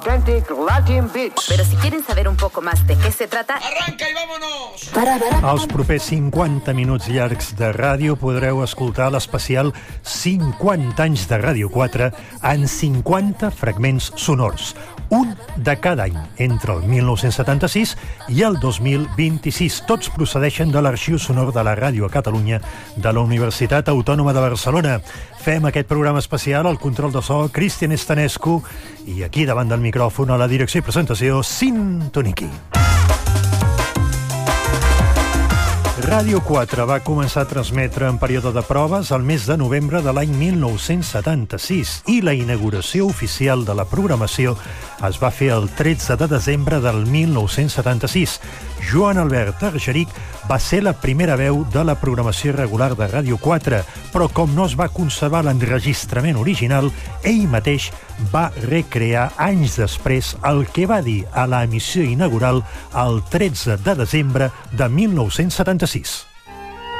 Authentic Latin Beats. Pero si quieren saber un poco más de qué se trata... ¡Arranca i vámonos! Als propers 50 minuts llargs de ràdio podreu escoltar l'especial 50 anys de Ràdio 4 en 50 fragments sonors, un de cada any, entre el 1976 i el 2026. Tots procedeixen de l'Arxiu Sonor de la Ràdio a Catalunya de la Universitat Autònoma de Barcelona. Fem aquest programa especial al control de so Cristian Estanescu i aquí davant del micròfon a la direcció i presentació Sintoniki. Ràdio 4 va començar a transmetre en període de proves al mes de novembre de l'any 1976 i la inauguració oficial de la programació es va fer el 13 de desembre del 1976. Joan Albert Argerich va ser la primera veu de la programació regular de Ràdio 4, però com no es va conservar l'enregistrament original, ell mateix va recrear anys després el que va dir a l'emissió inaugural el 13 de desembre de 1976.